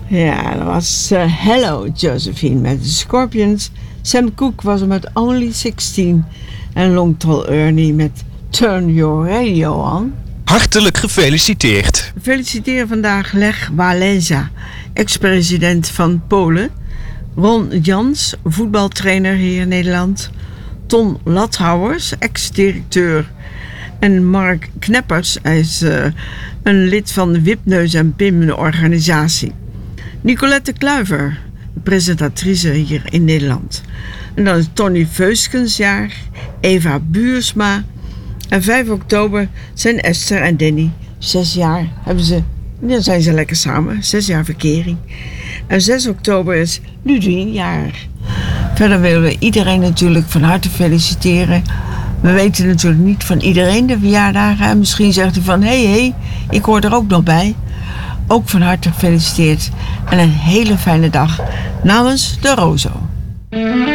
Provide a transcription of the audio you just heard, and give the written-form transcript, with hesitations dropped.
Ja, dat was Hello Josephine met de Scorpions. Sam Cooke was er met Only 16. En Long Tall Ernie met Turn Your Radio On. Hartelijk gefeliciteerd. We feliciteren vandaag Lech Wałęsa, ex-president van Polen. Ron Jans, voetbaltrainer hier in Nederland. Ton Lathouwers, ex-directeur. En Mark Kneppers, hij is een lid van de Wipneus en Pim organisatie. Nicolette Kluiver, presentatrice hier in Nederland. En dan is Tony Veuskens jaar, Eva Buursma. En 5 oktober zijn Esther en Danny 6 jaar. Dan zijn ze lekker samen, 6 jaar verkering. En 6 oktober is Ludwien jaar. Verder willen we iedereen natuurlijk van harte feliciteren. We weten natuurlijk niet van iedereen de verjaardagen. Misschien zegt u van, hé, ik hoor er ook nog bij. Ook van harte gefeliciteerd. En een hele fijne dag namens de Rozo.